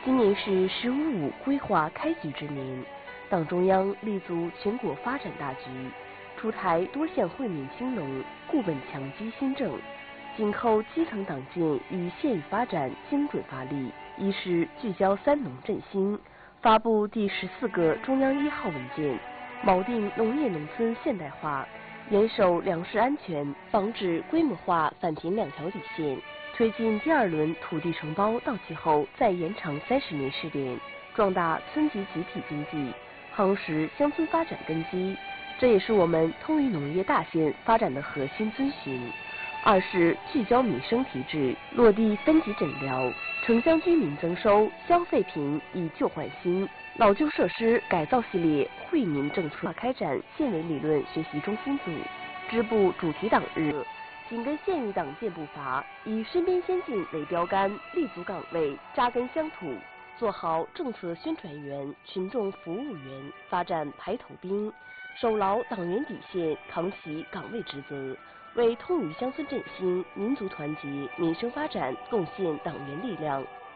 今年是“15+5”规划开局之年，党中央立足全国发展大局，出台多项惠民兴农、固本强基新政，紧扣基层党建与县域发展精准发力，一是聚焦三农振兴，发布第14个中央1号文件，锚定农业农村现代化，严守粮食安全，防止规模化返贫2条底线。推进第2轮土地承包到期后再延长30年试点，壮大村级集体经济，夯实乡村发展根基。这也是我们通渝农业大县发展的核心遵循。二是聚焦民生提质，落地分级诊疗，城乡居民增收，消费品以旧换新，老旧设施改造系列惠民政策开展县委理论学习中心组、支部主题党日。紧跟县域党建步伐，以身边先进为标杆，立足岗位，扎根乡土，做好政策宣传员、群众服务员，发展排头兵，守牢党员底线，扛起岗位职责，为通渝乡村振兴、民族团结、民生发展贡献党员力量。